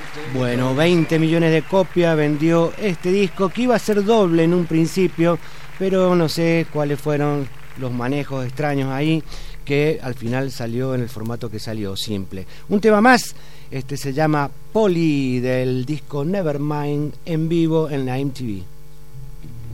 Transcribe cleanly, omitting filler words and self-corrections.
Bueno, 20 millones de copias vendió este disco, que iba a ser doble en un principio, pero no sé cuáles fueron los manejos extraños ahí, que al final salió en el formato que salió, simple. Un tema más, se llama Polly, del disco Nevermind, en vivo en la MTV.